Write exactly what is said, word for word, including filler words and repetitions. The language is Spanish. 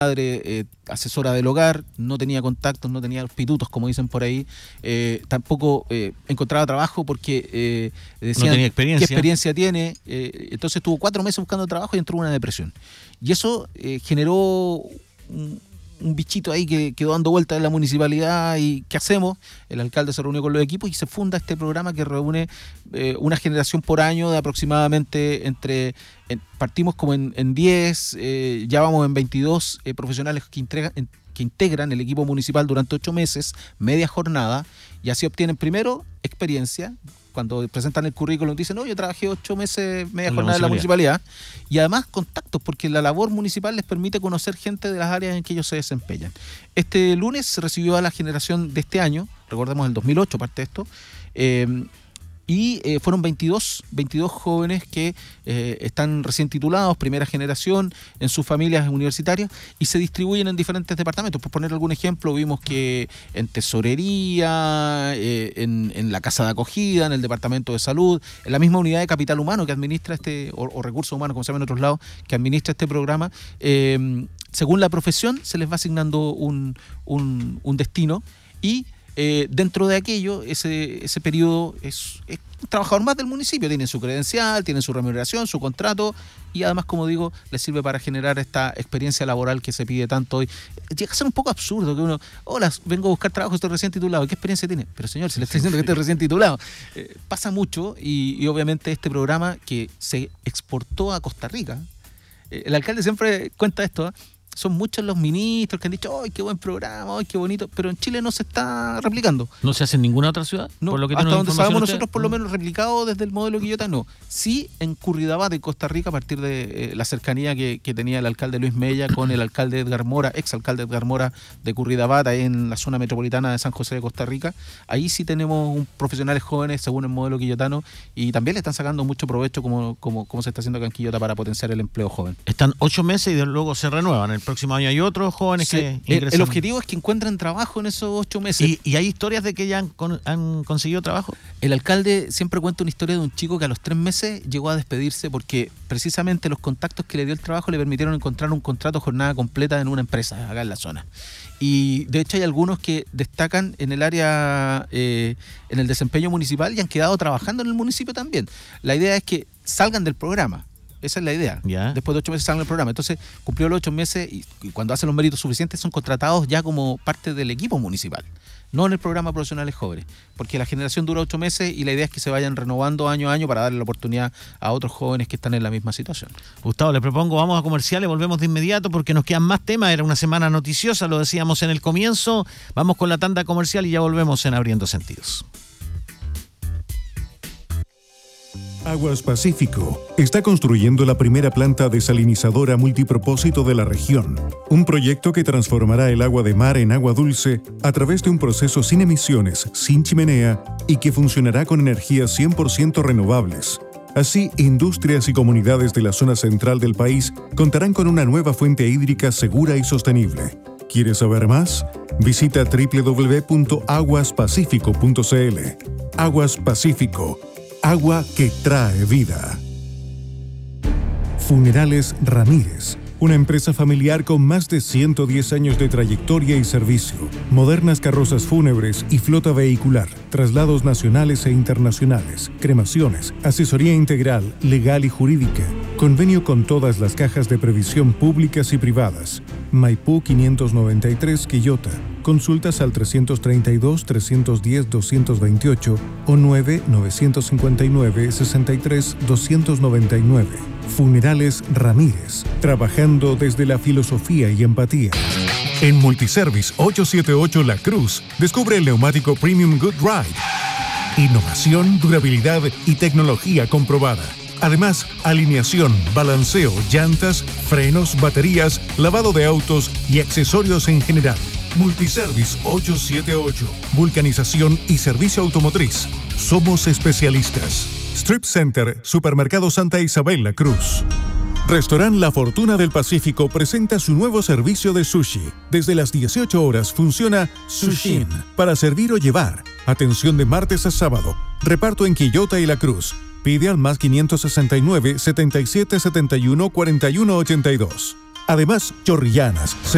madre eh, asesora del hogar, no tenía contactos, no tenía los pitutos, como dicen por ahí, eh, tampoco eh, encontraba trabajo porque eh, decían no tenía experiencia. qué experiencia tiene, eh, entonces estuvo cuatro meses buscando trabajo y entró en una depresión. Y eso eh, generó un, un bichito ahí que quedó dando vueltas en la municipalidad. ¿Y qué hacemos? El alcalde se reunió con los equipos y se funda este programa que reúne eh, una generación por año de aproximadamente entre, en, partimos como en, en diez, eh, ya vamos en veintidós eh, profesionales que, entregan, en, que integran el equipo municipal durante ocho meses, media jornada, y así obtienen primero experiencia. Cuando presentan el currículum dicen, no, yo trabajé ocho meses, media jornada en la municipalidad, y además contactos, porque la labor municipal les permite conocer gente de las áreas en que ellos se desempeñan. Este lunes se recibió a la generación de este año, recordemos el dos mil ocho, parte de esto, eh, y eh, fueron veintidós, veintidós jóvenes que eh, están recién titulados, primera generación, en sus familias universitarias, y se distribuyen en diferentes departamentos. Por poner algún ejemplo, vimos que en tesorería, eh, en, en la casa de acogida, en el departamento de salud, en la misma unidad de capital humano que administra este, o, o recursos humanos, como se llama en otros lados, que administra este programa, eh, según la profesión se les va asignando un, un, un destino, y Eh, dentro de aquello, ese, ese periodo es, es un trabajador más del municipio, tiene su credencial, tiene su remuneración, su contrato, y además, como digo, le sirve para generar esta experiencia laboral que se pide tanto hoy. Llega a ser un poco absurdo que uno, hola, vengo a buscar trabajo, estoy recién titulado, ¿qué experiencia tiene? Pero señor, si le estoy diciendo que estoy recién titulado. Eh, pasa mucho, y, y obviamente este programa que se exportó a Costa Rica, eh, el alcalde siempre cuenta esto, ¿eh? Son muchos los ministros que han dicho, ¡ay, qué buen programa! ¡Ay, qué bonito! Pero en Chile no se está replicando. ¿No se hace en ninguna otra ciudad? No, por lo que hasta donde sabemos usted, nosotros, por lo menos replicado desde el modelo Quillota, no. Sí, en Curridabat, de Costa Rica, a partir de eh, la cercanía que, que tenía el alcalde Luis Mella con el alcalde Edgar Mora, exalcalde Edgar Mora de Curridabat, ahí en la zona metropolitana de San José de Costa Rica. Ahí sí tenemos un profesionales jóvenes, según el modelo quillotano, y también le están sacando mucho provecho, como, como, como se está haciendo acá en Quillota, para potenciar el empleo joven. Están ocho meses y luego se renuevan. El próximo año hay otro jóvenes sí, que ingresan. El objetivo es que encuentren trabajo en esos ocho meses. ¿Y, y hay historias de que ya han, con, han conseguido trabajo? El alcalde siempre cuenta una historia de un chico que a los tres meses llegó a despedirse porque precisamente los contactos que le dio el trabajo le permitieron encontrar un contrato jornada completa en una empresa acá en la zona. Y de hecho hay algunos que destacan en el área, eh, en el desempeño municipal, y han quedado trabajando en el municipio también. La idea es que salgan del programa. Esa es la idea. ¿Ya? Después de ocho meses salen del programa. Entonces, cumplió los ocho meses y, y cuando hacen los méritos suficientes son contratados ya como parte del equipo municipal, no en el programa Profesionales Jóvenes, porque la generación dura ocho meses y la idea es que se vayan renovando año a año para darle la oportunidad a otros jóvenes que están en la misma situación. Gustavo, le propongo, vamos a comerciales, volvemos de inmediato porque nos quedan más temas. Era una semana noticiosa, lo decíamos en el comienzo. Vamos con la tanda comercial y ya volvemos en Abriendo Sentidos. Aguas Pacífico está construyendo la primera planta desalinizadora multipropósito de la región, un proyecto que transformará el agua de mar en agua dulce a través de un proceso sin emisiones, sin chimenea y que funcionará con energías cien por ciento renovables. Así, industrias y comunidades de la zona central del país contarán con una nueva fuente hídrica segura y sostenible. ¿Quieres saber más? Visita doble u doble u doble u punto aguas pacífico punto c l. Aguas Pacífico. Agua que trae vida. Funerales Ramírez, una empresa familiar con más de ciento diez años de trayectoria y servicio, modernas carrozas fúnebres y flota vehicular, traslados nacionales e internacionales, cremaciones, asesoría integral, legal y jurídica, convenio con todas las cajas de previsión públicas y privadas. Maipú quinientos noventa y tres, Quillota. Consultas al trescientos treinta y dos, trescientos diez, doscientos veintiocho o nueve nueve cinco nueve, sesenta y tres, doscientos noventa y nueve. Funerales Ramírez, trabajando desde la filosofía y empatía. En Multiservice ochocientos setenta y ocho La Cruz, descubre el neumático Premium Good Ride. Innovación, durabilidad y tecnología comprobada. Además, alineación, balanceo, llantas, frenos, baterías, lavado de autos y accesorios en general. Multiservice ochocientos setenta y ocho. Vulcanización y servicio automotriz. Somos especialistas. Strip Center, Supermercado Santa Isabel La Cruz. Restaurant La Fortuna del Pacífico presenta su nuevo servicio de sushi. Desde las dieciocho horas funciona Sushin para servir o llevar. Atención de martes a sábado. Reparto en Quillota y La Cruz. Pide al más quinientos sesenta y nueve, setenta y siete, setenta y uno, cuarenta y uno ochenta y dos. Además, chorrillanas,